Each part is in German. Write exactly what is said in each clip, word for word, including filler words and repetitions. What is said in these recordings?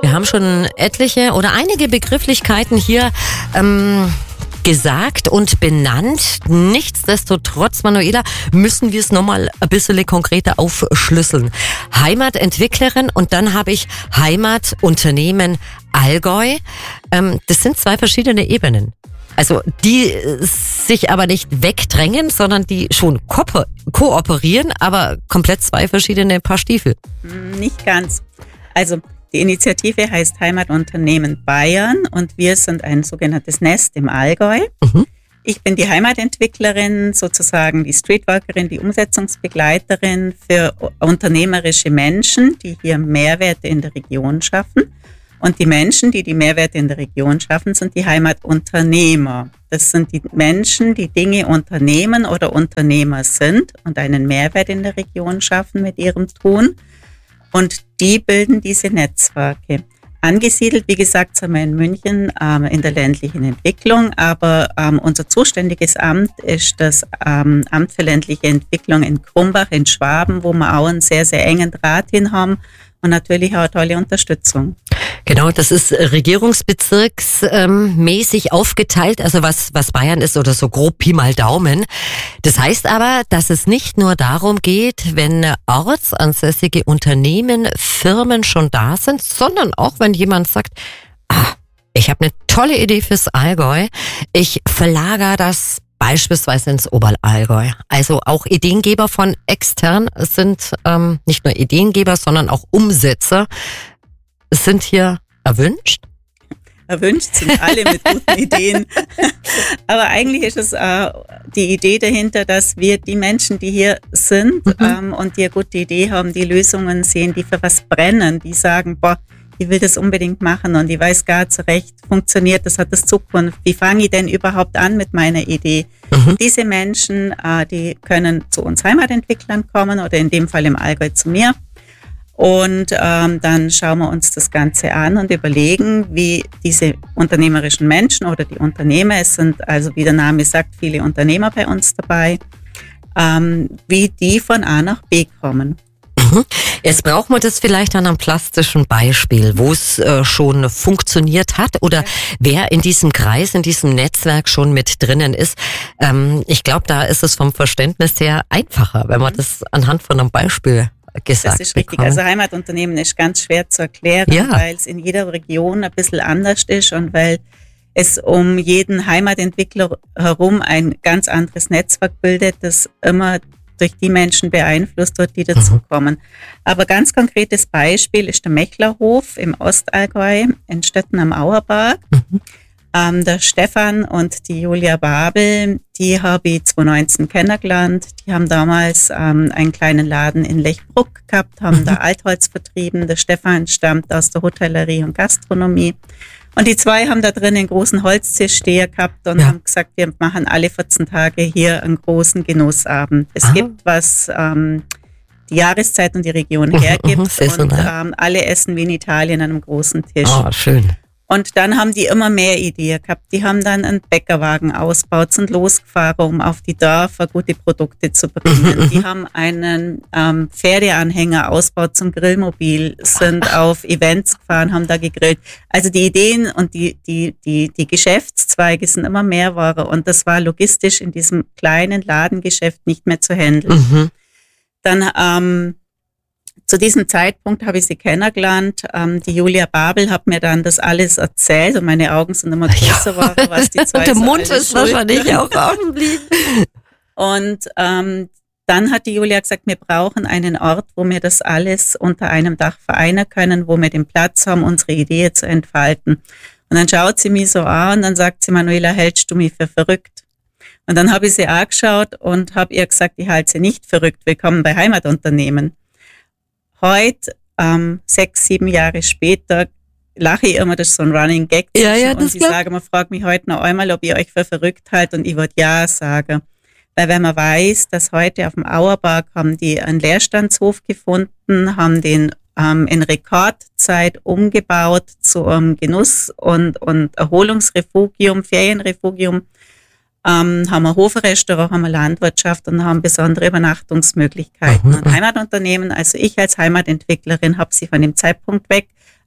Wir haben schon etliche oder einige Begrifflichkeiten hier ähm, gesagt und benannt. Nichtsdestotrotz, Manuela, müssen wir es nochmal ein bisschen konkreter aufschlüsseln. Heimatentwicklerin und dann habe ich Heimatunternehmen Allgäu. Ähm, das sind zwei verschiedene Ebenen. Also die sich aber nicht wegdrängen, sondern die schon ko- kooperieren, aber komplett zwei verschiedene Paar Stiefel. Nicht ganz. Also die Initiative heißt Heimatunternehmen Bayern und wir sind ein sogenanntes Nest im Allgäu. Mhm. Ich bin die Heimatentwicklerin, sozusagen die Streetworkerin, die Umsetzungsbegleiterin für unternehmerische Menschen, die hier Mehrwerte in der Region schaffen. Und die Menschen, die die Mehrwerte in der Region schaffen, sind die Heimatunternehmer. Das sind die Menschen, die Dinge unternehmen oder Unternehmer sind und einen Mehrwert in der Region schaffen mit ihrem Tun. Und die bilden diese Netzwerke. Angesiedelt, wie gesagt, sind wir in München ähm, in der ländlichen Entwicklung, aber ähm, unser zuständiges Amt ist das ähm, Amt für ländliche Entwicklung in Krumbach in Schwaben, wo wir auch einen sehr, sehr engen Draht hin haben und natürlich auch eine tolle Unterstützung. Genau, das ist regierungsbezirksmäßig ähm, aufgeteilt, also was, was Bayern ist oder so grob Pi mal Daumen. Das heißt aber, dass es nicht nur darum geht, wenn ortsansässige Unternehmen, Firmen schon da sind, sondern auch wenn jemand sagt, ah, ich habe eine tolle Idee fürs Allgäu, ich verlagere das beispielsweise ins Oberallgäu. Also auch Ideengeber von extern sind ähm, nicht nur Ideengeber, sondern auch Umsetzer sind hier erwünscht. Erwünscht sind alle mit guten Ideen. Aber eigentlich ist es äh, die Idee dahinter, dass wir die Menschen, die hier sind mhm. ähm, und die eine gute Idee haben, die Lösungen sehen, die für was brennen, die sagen, boah, ich will das unbedingt machen und ich weiß gar zurecht, funktioniert das, hat das Zukunft. Wie fange ich denn überhaupt an mit meiner Idee? Mhm. Diese Menschen, äh, die können zu uns Heimatentwicklern kommen oder in dem Fall im Allgäu zu mir. Und ähm, dann schauen wir uns das Ganze an und überlegen, wie diese unternehmerischen Menschen oder die Unternehmer, es sind also, wie der Name sagt, viele Unternehmer bei uns dabei, ähm, wie die von A nach B kommen. Jetzt brauchen wir das vielleicht an einem plastischen Beispiel, wo es äh, schon funktioniert hat oder wer in diesem Kreis, in diesem Netzwerk schon mit drinnen ist. Ähm, ich glaube, da ist es vom Verständnis her einfacher, wenn man das anhand von einem Beispiel gesagt Das ist richtig. Also Heimatunternehmen ist ganz schwer zu erklären, ja. weil es in jeder Region ein bisschen anders ist und weil es um jeden Heimatentwickler herum ein ganz anderes Netzwerk bildet, das immer durch die Menschen beeinflusst wird, die dazukommen. Mhm. Aber ganz konkretes Beispiel ist der Mechlerhof im Ostallgäu in Stötten am Auerberg. Mhm. Ähm, der Stefan und die Julia Babel, die habe ich zwanzig neunzehn kennengelernt. Die haben damals ähm, einen kleinen Laden in Lechbruck gehabt, haben mhm. da Altholz vertrieben. Der Stefan stammt aus der Hotellerie und Gastronomie. Und die zwei haben da drin einen großen Holztischsteher gehabt und ja. haben gesagt, wir machen alle vierzehn Tage hier einen großen Genussabend. Es Aha. gibt, was ähm, die Jahreszeit und die Region hergibt. Mhm, und ähm, alle essen wie in Italien an einem großen Tisch. Oh, schön. Und dann haben die immer mehr Ideen gehabt. Die haben dann einen Bäckerwagen ausgebaut, sind losgefahren, um auf die Dörfer gute Produkte zu bringen. Mhm, die haben einen ähm, Pferdeanhänger ausgebaut zum Grillmobil, sind auf Events gefahren, haben da gegrillt. Also die Ideen und die, die, die, die Geschäftszweige sind immer mehr geworden. Und das war logistisch in diesem kleinen Ladengeschäft nicht mehr zu handeln. Mhm. Dann ähm, Zu diesem Zeitpunkt habe ich sie kennengelernt. Ähm, die Julia Babel hat mir dann das alles erzählt und meine Augen sind immer größer geworden, ja. was die zwei und der so Mund ist wahrscheinlich auch offen geblieben. Und ähm, dann hat die Julia gesagt, wir brauchen einen Ort, wo wir das alles unter einem Dach vereinen können, wo wir den Platz haben, unsere Idee zu entfalten. Und dann schaut sie mich so an und dann sagt sie, Manuela, hältst du mich für verrückt? Und dann habe ich sie angeschaut und habe ihr gesagt, ich halte sie nicht verrückt, willkommen bei Heimatunternehmen. Heute, ähm, sechs, sieben Jahre später, lache ich immer, das ist so ein Running Gag. Ja, ja, und sie sagen, man fragt mich heute noch einmal, ob ich euch für verrückt halte und ich würde ja sagen. Weil wenn man weiß, dass heute auf dem Auerberg haben die einen Leerstandshof gefunden, haben den ähm, in Rekordzeit umgebaut zu einem Genuss- und, und Erholungsrefugium, Ferienrefugium, Ähm, haben wir Hofrestaurant, haben wir Landwirtschaft und haben besondere Übernachtungsmöglichkeiten. Mhm. Und Heimatunternehmen, also ich als Heimatentwicklerin habe sie von dem Zeitpunkt weg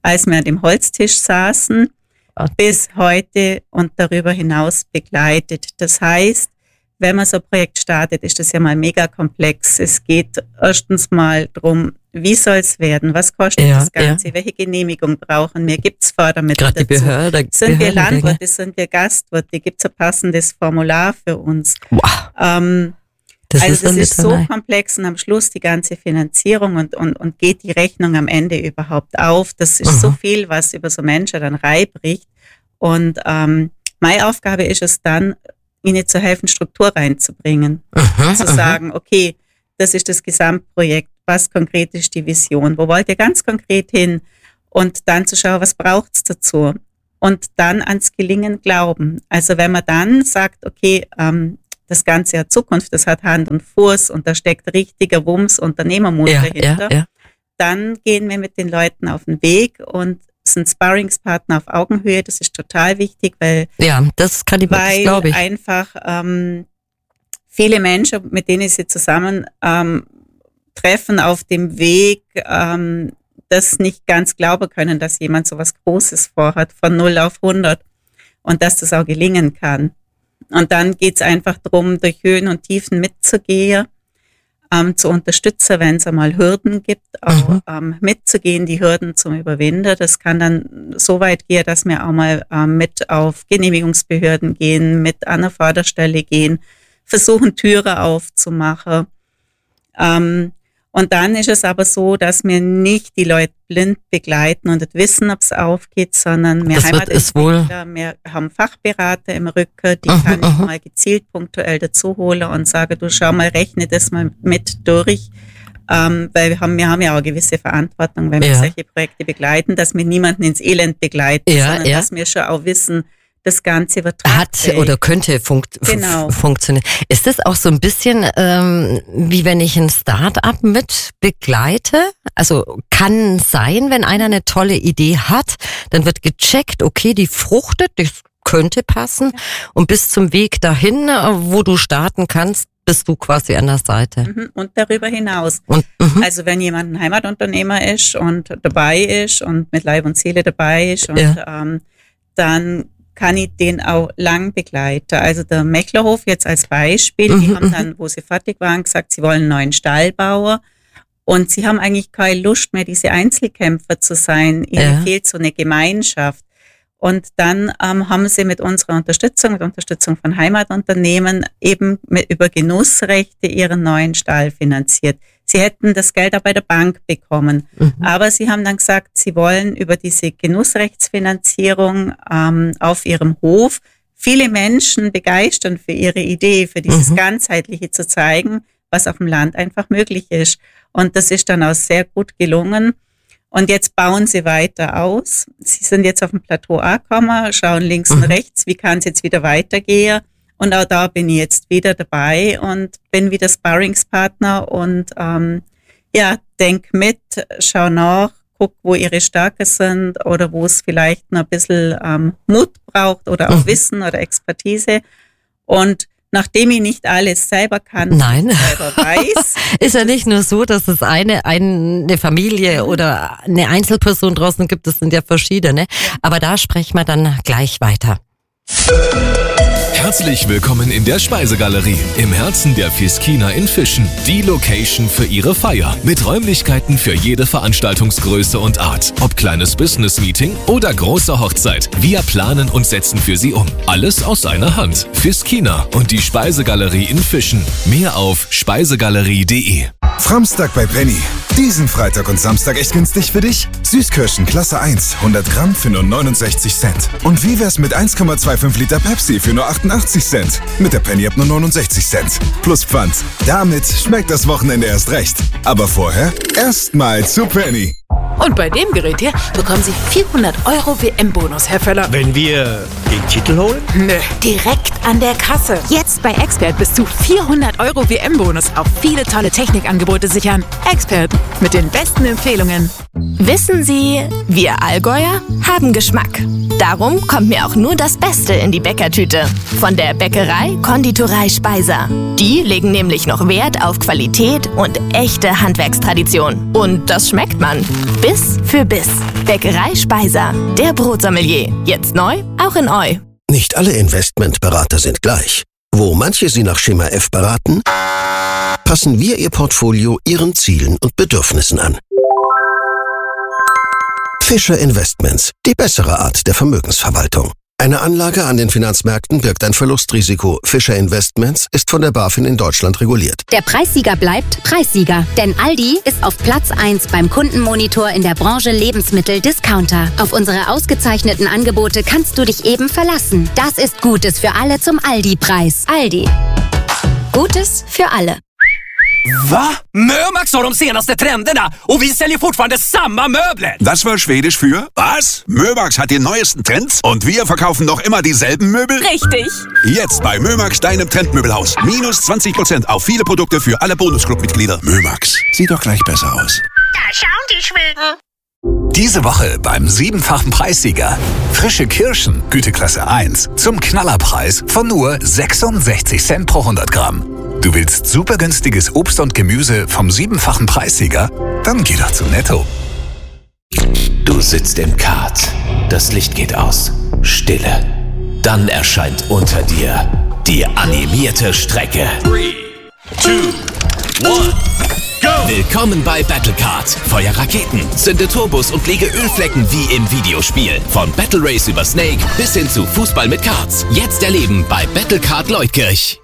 als wir an dem Holztisch saßen, bis heute und darüber hinaus begleitet. Das heißt, wenn man so ein Projekt startet, ist das ja mal mega komplex. Es geht erstens mal darum, wie soll es werden? Was kostet ja, das Ganze? Ja. Welche Genehmigung brauchen wir? Gibt es Fördermittel dazu? Die Behörde, sind wir Landwirte? Sind wir Gastwirte? Gibt es ein passendes Formular für uns? Wow. Ähm, das also ist das ist so komplex und am Schluss die ganze Finanzierung und, und, und geht die Rechnung am Ende überhaupt auf? Das ist mhm. so viel, was über so Menschen dann reinbricht. Und ähm, meine Aufgabe ist es dann, ihnen zu helfen, Struktur reinzubringen. Mhm, zu sagen, okay, das ist das Gesamtprojekt, was konkret ist die Vision, wo wollt ihr ganz konkret hin? Und dann zu schauen, was braucht es dazu? Und dann ans Gelingen glauben. Also wenn man dann sagt, okay, ähm, das Ganze hat Zukunft, das hat Hand und Fuß und da steckt richtiger Wumms, Unternehmermut ja, dahinter, ja, ja. dann gehen wir mit den Leuten auf den Weg und sind Sparringspartner auf Augenhöhe. Das ist total wichtig, weil, ja, das kann ich weil glaube ich. einfach ähm, viele Menschen, mit denen sie zusammen ähm, treffen auf dem Weg, ähm, das nicht ganz glauben können, dass jemand so was Großes vorhat, von null auf hundert und dass das auch gelingen kann. Und dann geht es einfach darum, durch Höhen und Tiefen mitzugehen, ähm, zu unterstützen, wenn es einmal Hürden gibt, auch mhm. ähm, mitzugehen, die Hürden zum Überwinden. Das kann dann so weit gehen, dass wir auch mal ähm, mit auf Genehmigungsbehörden gehen, mit an der Förderstelle gehen, versuchen, Türen aufzumachen. Ähm, und dann ist es aber so, dass wir nicht die Leute blind begleiten und nicht wissen, ob es aufgeht, sondern wir Heimatentwickler, wir haben Fachberater im Rücken, die uh-huh, kann ich uh-huh. mal gezielt punktuell dazu holen und sage, du schau mal, rechne das mal mit durch, ähm, weil wir haben, wir haben ja auch eine gewisse Verantwortung, wenn wir ja. solche Projekte begleiten, dass wir niemanden ins Elend begleiten, ja, sondern ja. dass wir schon auch wissen, das Ganze wird hat oder könnte funkt, genau. f- funktionieren. Ist das auch so ein bisschen ähm, wie wenn ich ein Start-up mit begleite? Also kann sein, wenn einer eine tolle Idee hat, dann wird gecheckt, okay, die fruchtet, das könnte passen. Ja. Und bis zum Weg dahin, wo du starten kannst, bist du quasi an der Seite. Und darüber hinaus. Und, also wenn jemand ein Heimatunternehmer ist und dabei ist und mit Leib und Seele dabei ist, und ja. ähm, dann kann ich den auch lang begleiten. Also der Mechlerhof jetzt als Beispiel, die mhm, haben dann, wo sie fertig waren, gesagt, sie wollen einen neuen Stall bauen und sie haben eigentlich keine Lust mehr, diese Einzelkämpfer zu sein. Ihnen ja. fehlt so eine Gemeinschaft. Und dann ähm, haben sie mit unserer Unterstützung, mit Unterstützung von Heimatunternehmen eben mit, über Genussrechte ihren neuen Stall finanziert. Sie hätten das Geld auch bei der Bank bekommen. Mhm. Aber sie haben dann gesagt, sie wollen über diese Genussrechtsfinanzierung ähm, auf ihrem Hof viele Menschen begeistern für ihre Idee, für dieses mhm. Ganzheitliche zu zeigen, was auf dem Land einfach möglich ist. Und das ist dann auch sehr gut gelungen. Und jetzt bauen sie weiter aus. Sie sind jetzt auf dem Plateau angekommen, schauen links mhm. und rechts, wie kann es jetzt wieder weitergehen. Und auch da bin ich jetzt wieder dabei und bin wieder Sparringspartner und ähm, ja, denk mit, schau nach, guck, wo ihre Stärken sind oder wo es vielleicht noch ein bisschen ähm, Mut braucht oder auch mhm. Wissen oder Expertise. Und nachdem ich nicht alles selber kann, Nein. selber weiß. Ist ja nicht nur so, dass es eine, eine Familie oder eine Einzelperson draußen gibt, das sind ja verschiedene. Ja. Aber da sprechen wir dann gleich weiter. Herzlich willkommen in der Speisegalerie, im Herzen der Fiskina in Fischen. Die Location für Ihre Feier. Mit Räumlichkeiten für jede Veranstaltungsgröße und Art. Ob kleines Business-Meeting oder große Hochzeit. Wir planen und setzen für Sie um. Alles aus einer Hand. Fiskina und die Speisegalerie in Fischen. Mehr auf speisegalerie punkt de. Framstag bei Penny. Diesen Freitag und Samstag echt günstig für dich? Süßkirschen Klasse eins, hundert Gramm für nur neunundsechzig Cent. Und wie wär's mit eins Komma fünfundzwanzig Liter Pepsi für nur achtundachtzig Cent? Mit der Penny App nur neunundsechzig Cent. Plus Pfand. Damit schmeckt das Wochenende erst recht. Aber vorher erstmal zu Penny. Und bei dem Gerät hier bekommen Sie vierhundert Euro W M-Bonus, Herr Völler. Wenn wir den Titel holen? Nö, direkt an der Kasse. Jetzt bei Expert bis zu vierhundert Euro W M-Bonus auf viele tolle Technikangebote sichern. Expert mit den besten Empfehlungen. Wissen Sie, wir Allgäuer haben Geschmack. Darum kommt mir auch nur das Beste in die Bäckertüte. Von der Bäckerei Konditorei Speiser. Die legen nämlich noch Wert auf Qualität und echte Handwerkstradition. Und das schmeckt man. Biss für Biss. Bäckerei Speiser. Der Brotsommelier. Jetzt neu, auch in Eu. Nicht alle Investmentberater sind gleich. Wo manche Sie nach Schema F beraten, passen wir Ihr Portfolio Ihren Zielen und Bedürfnissen an. Fischer Investments, die bessere Art der Vermögensverwaltung. Eine Anlage an den Finanzmärkten birgt ein Verlustrisiko. Fischer Investments ist von der BaFin in Deutschland reguliert. Der Preissieger bleibt Preissieger, denn Aldi ist auf Platz eins beim Kundenmonitor in der Branche Lebensmittel-Discounter. Auf unsere ausgezeichneten Angebote kannst du dich eben verlassen. Das ist Gutes für alle zum Aldi-Preis. Aldi. Gutes für alle. Va? Mömax har de senaste trenderna och vi säljer fortfarande samma möbler. Das war Schwedisch für was? Mömax hat die neuesten Trends und wir verkaufen noch immer dieselben Möbel? Richtig. Jetzt bei Mömax, deinem Trendmöbelhaus. Minus zwanzig Prozent auf viele Produkte für alle Bonusclub-Mitglieder. Mömax, sieht doch gleich besser aus. Da schauen die Schweden. Diese Woche beim siebenfachen Preissieger. Frische Kirschen, Güteklasse eins, zum Knallerpreis von nur sechsundsechzig Cent pro hundert Gramm. Du willst super günstiges Obst und Gemüse vom siebenfachen Preissieger? Dann geh doch zu Netto. Du sitzt im Kart. Das Licht geht aus. Stille. Dann erscheint unter dir die animierte Strecke. drei, zwei, eins, go! Willkommen bei Battlecard. Feuer Raketen, zünde Turbos und lege Ölflecken wie im Videospiel. Von Battle Race über Snake bis hin zu Fußball mit Karts. Jetzt erleben bei Battlecard Leutkirch.